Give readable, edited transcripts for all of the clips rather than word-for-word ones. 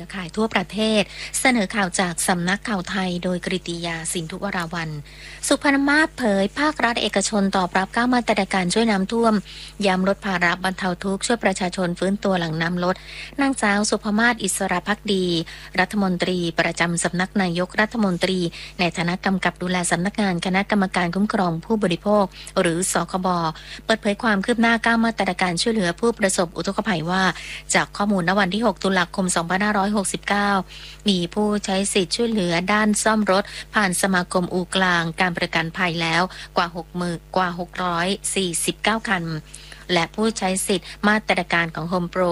ขายทั่วประเทศเสนอข่าวจากสำนักข่าวไทยโดยกฤติยาสินธุวราวัลย์สุพรรณมาศเผยภาครัฐเอกชนตอบรับ9มาตรการช่วยน้ำท่วมย้ำลดภาระบรรเทาทุกข์ช่วยประชาชนฟื้นตัวหลังน้ำลดนางสาวสุภมาศอิสระภักดีรัฐมนตรีประจำสำนักนายกรัฐมนตรีในฐานะกำกับดูแลสำนักงานคณะกรรมการคุ้มครองผู้บริโภคหรือสคบเปิดเผยความคืบหน้า9มาตรการช่วยเหลือผู้ประสบอุทกภัยว่าจากข้อมูลณวันที่6ตุลาคม2569มีผู้ใช้สิทธิ์ช่วยเหลือด้านซ่อมรถผ่านสมาคมอู่กลางการประกันภัยแล้วกว่า649 คันและผู้ใช้สิทธิ์มาตรการของ Home Pro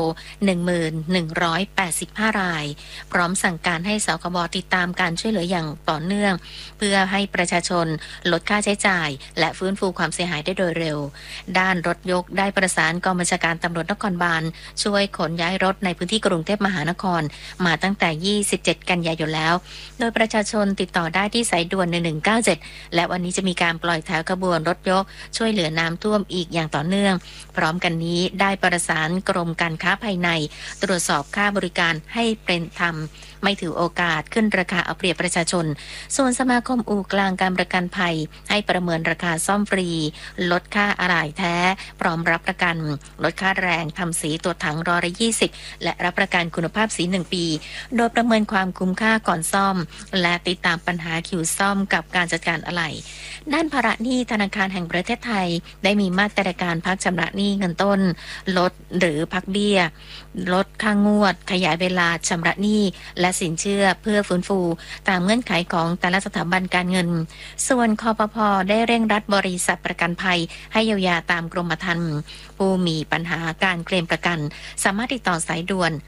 1185 รายพร้อมสั่งการให้สคบติดตามการช่วยเหลืออย่างต่อเนื่องเพื่อให้ประชาชนลดค่าใช้จ่ายและฟื้นฟูความเสียหายได้โดยเร็วด้านรถยกได้ประสานกองบัญชาการตำรวจนครบาลช่วยขนย้ายรถในพื้นที่กรุงเทพมหานครมาตั้งแต่27กันยายนแล้วโดยประชาชนติดต่อได้ที่สายด่วน1197และวันนี้จะมีการปล่อยแถวขบวนรถยกช่วยเหลือน้ำท่วมอีกอย่างต่อเนื่องพร้อมกันนี้ได้ประสานกรมการค้าภายในตรวจสอบค่าบริการให้เป็นธรรมไม่ถือโอกาสขึ้นราคาเอาเปรียบประชาชนส่วนสมาคมอู่กลางการประกันภัยให้ประเมินราคาซ่อมฟรีลดค่าอะไหล่แท้พร้อมรับประกันลดค่าแรงทำสีตัวถัง120และรับประกันคุณภาพสี1ปีโดยประเมินความคุ้มค่าก่อนซ่อมและติดตามปัญหาคิวซ่อมกับการจัดการอะไหล่ด้านภาระหนี้ธนาคารแห่งประเทศไทยได้มีมาตรการพักชำระหนี้เงินต้นลดหรือพักเบี้ยลดค่างวดขยายเวลาชำระหนี้และสินเชื่อเพื่อฟื้นฟูตามเงื่อนไขของแต่ละสถาบันการเงินส่วนคปภ.ได้เร่งรัดบริษัทประกันภัยให้เยียวยาตามกรมธรรม์ผู้มีปัญหาการเคลมประกันสามารถติดต่อสายด่วน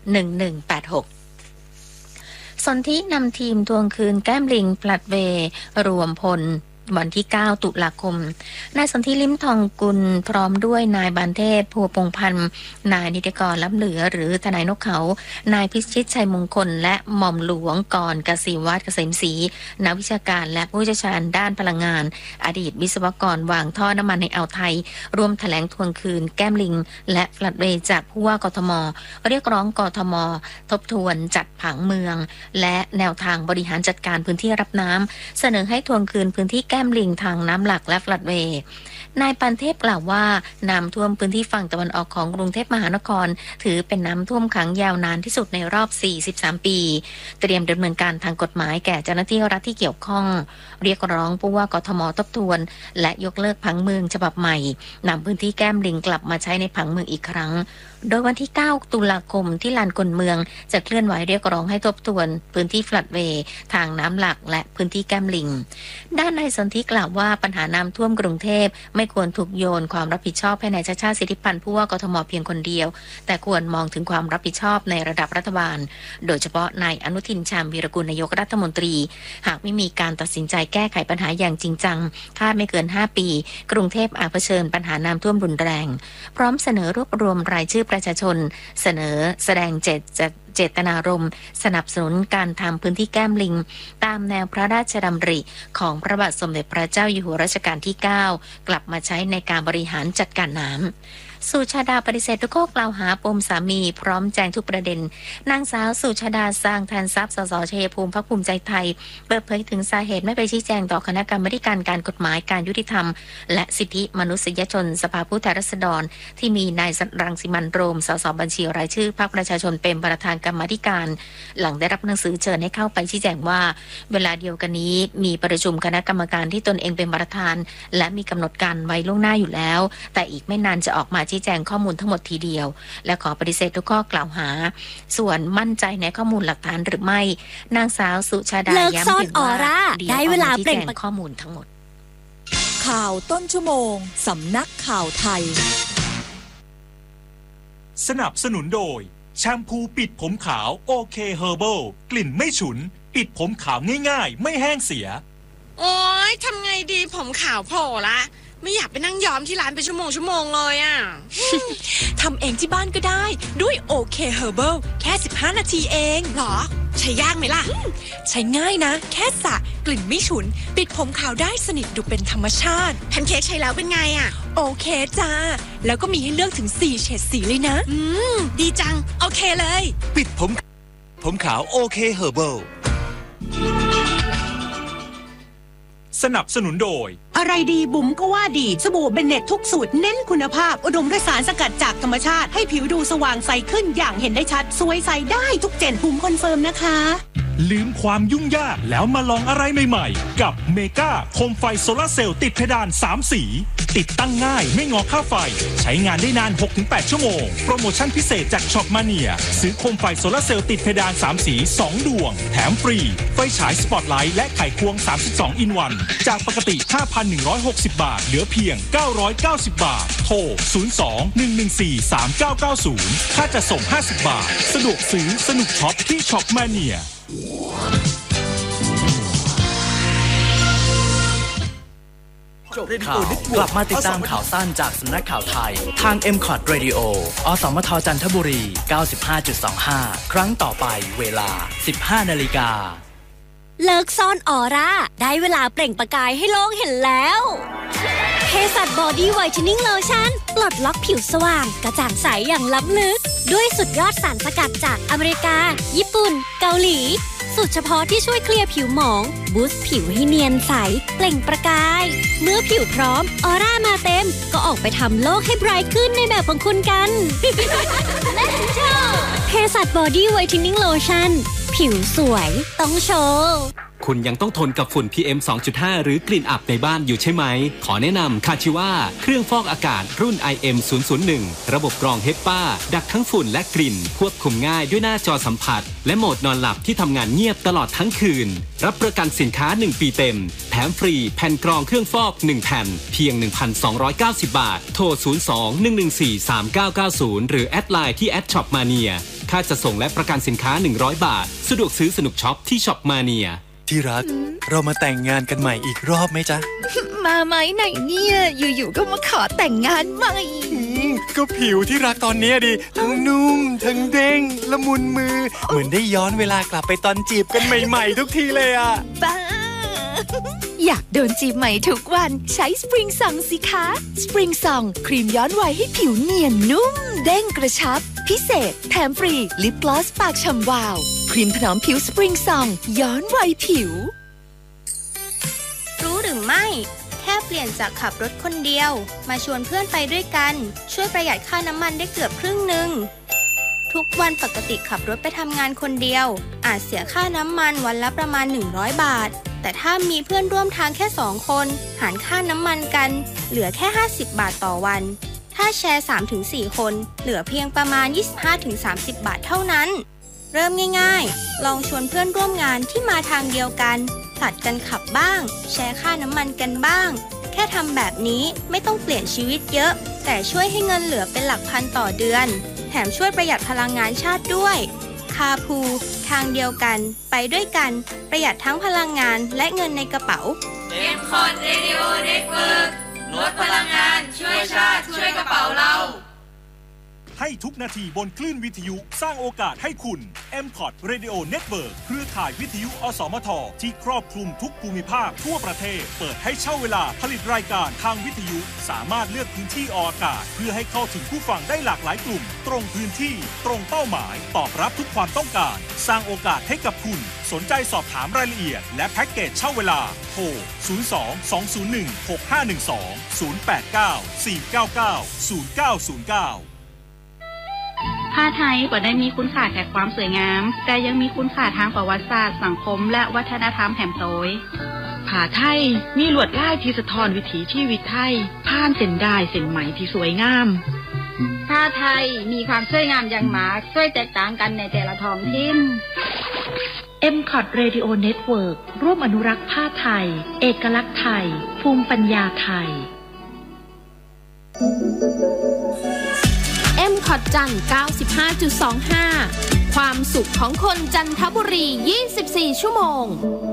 1186สนธินำทีมทวงคืนแก้มลิงพลัดเวรวมพลวันที่9ตุลาคมนายสนธิลิ้มทองกุลพร้อมด้วยนายบานเทพพัวพงพันธ์นายนิติกรล้ำเหลือหรือทนายนกเขานายพิชิตชัยมงคลและหม่อมหลวงกรเกษมวัฒน์เกษมศรีนักวิชาการและผู้เชี่ยวชาญด้านพลังงานอดีตวิศวกรวางท่อน้ำมันในอ่าวไทยร่วมแถลงทวงคืนแก้มลิงและฟลัดเวย์จากผู้ว่ากทมเรียกร้องกทมทบทวนจัดผังเมืองและแนวทางบริหารจัดการพื้นที่รับน้ำเสนอให้ทวงคืนพื้นที่แก้มลิงทางน้ำหลักและฟลัดเวย์นายปันเทพกล่าวว่าน้ำท่วมพื้นที่ฝั่งตะวันออกของกรุงเทพมหานครถือเป็นน้ำท่วมขังยาวนานที่สุดในรอบ43ปีเตรียมดำเนินการทางกฎหมายแก่เจ้าหน้าที่รัฐที่เกี่ยวข้องเรียกร้องผู้ว่ากทมทบทวนและยกเลิกผังเมืองฉบับใหม่นำพื้นที่แก้มลิงกลับมาใช้ในผังเมืองอีกครั้งโดยวันที่9ตุลาคมที่ลานกลเมืองจะเคลื่อนไหวเรียกร้องให้ทบทวนพื้นที่ฟลัดเวย์ทางน้ำหลักและพื้นที่แก้มลิงด้านนายสนธิกล่าวว่าปัญหาน้ำท่วมกรุงเทพไม่ควรถูกโยนความรับผิดชอบให้นายชาติชาติสิทธิพันธ์ผู้ว่ากทมเพียงคนเดียวแต่ควรมองถึงความรับผิดชอบในระดับรัฐบาลโดยเฉพาะนายอนุทินชาญวีรกุลนายกรัฐมนตรีหากไม่มีการตัดสินใจแก้ไขปัญหาอย่างจริงจังคาดไม่เกิน5ปีกรุงเทพอาจเผชิญปัญหาน้ำท่วมรุนแรงพร้อมเสนอรวบรวมรายชื่อประชาชนเสนอแสดงเจตนารมณ์สนับสนุนการทำพื้นที่แก้มลิงตามแนวพระราชดำริของพระบาทสมเด็จพระเจ้าอยู่หัวรัชกาลที่9กลับมาใช้ในการบริหารจัดการน้ำสุชาดาปฏิเสธทุกข้อกล่าวหาปมสามีพร้อมแจงทุกประเด็นนางสาวสุชาดาสร้างแทนทรัพย์สสชัยภูมิพรรคภูมิใจไทยเปิดเผยถึงสาเหตุไม่ไปชี้แจงต่อคณะกรรมาการการกฎหมายการยุติธรรมและสิทธิมนุษยชนสภาผู้แทนราษฎรที่มีนายรังสิมันต์โรมสสบัญชีรายชื่อพรรคประชาชนเป็นประธานกรรมาธิการหลังได้รับหนังสือเชิญให้เข้าไปชี้แจงว่าเวลาเดียวกันนี้มีประชุมคณะกรรมการที่ตนเองเป็นประธานและมีกำหนดการไว้ล่วงหน้าอยู่แล้วแต่อีกไม่นานจะออกมาชี้แจงข้อมูลทั้งหมดทีเดียวและขอปฏิเสธทุกข้อกล่าวหาส่วนมั่นใจในข้อมูลหลักฐานหรือไม่นางสาวสุชาดาย้ำเพียงว่าได้เวลาเปล่งข้อมูลทั้งหมดข่าวต้นชั่วโมงสำนักข่าวไทยสนับสนุนโดยแชมพูปิดผมขาวโอเคเฮอร์เบิลกลิ่นไม่ฉุนปิดผมขาวง่ายๆไม่แห้งเสียโอ๊ยทำไงดีผมขาวโผล่ละไม่อยากไปนั่งย้อมที่ร้านเป็นชั่วโมงเลยอ่ะทำเองที่บ้านก็ได้ด้วยโอเคเฮอร์เบิลแค่15นาทีเองหรอใช้ยากไหมล่ะใช้ง่ายนะแค่สระกลิ่นไม่ฉุนปิดผมขาวได้สนิทดูเป็นธรรมชาติแพนเค้กใช้แล้วเป็นไงอ่ะโอเคจ้าแล้วก็มีให้เลือกถึง4เฉดสีเลยนะดีจังโอเคเลยปิดผมผมขาวโอเคเฮอร์เบิลสนับสนุนโดยอะไรดีบุ๋มก็ว่าดีสบู่เบนเน็ตทุกสูตรเน้นคุณภาพอุดมด้วยสารสกัดจากธรรมชาติให้ผิวดูสว่างใสขึ้นอย่างเห็นได้ชัดสวยใสได้ทุกเจนบุ๋มคอนเฟิร์มนะคะลืมความยุ่งยากแล้วมาลองอะไรใหม่ๆกับเมกาโคมไฟโซลาร์เซลล์ติดเพดาน3สีติดตั้งง่ายไม่งอค่าไฟใช้งานได้นาน 6-8 ชั่วโมงโปรโมชั่นพิเศษจากช็อปมาเนียซื้อโคมไฟโซลาร์เซลล์ติดเพดาน3สี2ดวงแถมฟรีไฟฉายสปอตไลท์และไขควง32 อินวันจากปกติ 5,160 บาทเหลือเพียง990 บาทโทร 02-114-3990 ค่าจัดส่ง50 บาทสะดวกซื้อสนุกช็อปที่ช็อปมาเนียจบข่าวกลับมาติดตามข่าวสั้นจากสำนักข่าวไทยทาง MCOT Radio อสมทจันทบุรี 95.25 ครั้งต่อไปเวลา 15 นาฬิกาเลิกซ่อนออร่าได้เวลาเปล่งประกายให้โลกเห็นแล้วเภสัชบอดี้ไวท์เทนนิ่งโลชั่นปลดล็อกผิวสว่างกระจ่างใสอย่างล้ำลึกด้วยสุดยอดสารสกัดจากอเมริกาญี่ปุ่นเกาหลีสูตรเฉพาะที่ช่วยเคลียร์ผิวหมองบูสต์ผิวให้เนียนใสเปล่งประกายเมื่อผิวพร้อมออร่ามาเต็มก็ออกไปทำโลกให้ไบรท์ขึ้นในแบบของคุณกัน Let's go เภสัชบอดี้ไวท์เทนนิ่งโลชั่นผิวสวยต้องโชว์คุณยังต้องทนกับฝุ่น PM 2.5 หรือกลิ่นอับในบ้านอยู่ใช่ไหมขอแนะนำคาชิว่าเครื่องฟอกอากาศรุ่น IM 001ระบบกรองเฮปป้าดักทั้งฝุ่นและกลิ่นควบคุมง่ายด้วยหน้าจอสัมผัสและโหมดนอนหลับที่ทำงานเงียบตลอดทั้งคืนรับประกันสินค้า1ปีเต็มแถมฟรีแผ่นกรองเครื่องฟอก1แผ่นเพียง 1,290 บาทโทร 02-114-3990 หรือแอดไลน์ที่@shopmaniaค่าจะส่งและประกันสินค้า100 บาทสะดวกซื้อสนุกช็อปที่ช็อปมาเนียที่รักเรามาแต่งงานกันใหม่อีกรอบไหมจ๊ะมาไหมไหนเนี่ยอยู่ๆก็มาขอแต่งงานใหม่ก็ผิวที่รักตอนนี้ดีทั้งนุ่มทั้งเด้งละมุนมือเหมือนได้ย้อนเวลากลับไปตอนจีบกันใหม่ๆทุกทีเลยอ่ะบ้าอยากโดนจีบใหม่ทุกวันใช้สปริงซองสิคะสปริงซองครีมย้อนวัยให้ผิวเนียนนุ่มเด้งกระชับพิเศษแถมฟรีลิปกลอสปากฉ่ำวาวครีมถนอมผิวสปริงซองย้อนวัยผิวรู้หรือไม่แค่เปลี่ยนจากขับรถคนเดียวมาชวนเพื่อนไปด้วยกันช่วยประหยัดค่าน้ำมันได้เกือบครึ่งนึงทุกวันปกติขับรถไปทำงานคนเดียวอาจเสียค่าน้ำมันวันละประมาณ100 บาทแต่ถ้ามีเพื่อนร่วมทางแค่2 คนหารค่าน้ำมันกันเหลือแค่50 บาทต่อวันถ้าแชร์ 3-4 คนเหลือเพียงประมาณ 25-30 บาทเท่านั้นเริ่มง่ายๆลองชวนเพื่อนร่วมงานที่มาทางเดียวกันผลัดกันขับบ้างแชร์ค่าน้ำมันกันบ้างแค่ทำแบบนี้ไม่ต้องเปลี่ยนชีวิตเยอะแต่ช่วยให้เงินเหลือเป็นหลักพันต่อเดือนแถมช่วยประหยัดพลังงานชาติด้วยคาพูทางเดียวกันไปด้วยกันประหยัดทั้งพลังงานและเงินในกระเป๋า MCOT Radio Network ลดพลังงานช่วยชาติช่วยกระเป๋าเราให้ทุกนาทีบนคลื่นวิทยุสร้างโอกาสให้คุณ MCOT Radio Network เครือข่ายวิทยุอสมทที่ครอบคลุมทุกภูมิภาคทั่วประเทศเปิดให้เช่าเวลาผลิตรายการทางวิทยุสามารถเลือกพื้นที่ออกอากาศเพื่อให้เข้าถึงผู้ฟังได้หลากหลายกลุ่มตรงพื้นที่ตรงเป้าหมายตอบรับทุกความต้องการสร้างโอกาสให้กับคุณสนใจสอบถามรายละเอียดและแพ็กเกจเช่าเวลาโทร 02-201-6512 089-499-0909 ผ้าไทยบ่ได้มีคุณค่าแค่ความสวยงามแต่ยังมีคุณค่าทางประวัติศาสตร์สังคมและวัฒนธรรมแห่งโตยผ้าไทยมีลวดลายที่สะท้อนวิถีชีวิตไทยผ่านเส้นด้ายเส้นไหมที่สวยงามผ้าไทยมีความสวยงามอย่างมากสวยแตกต่างกันในแต่ละท้องถิ่น MCOT Radio Network ร่วมอนุรักษ์ผ้าไทยเอกลักษณ์ไทยภูมิปัญญาไทย MCOT จันทร์ 95.25 ความสุขของคนจันทบุรี 24 ชั่วโมง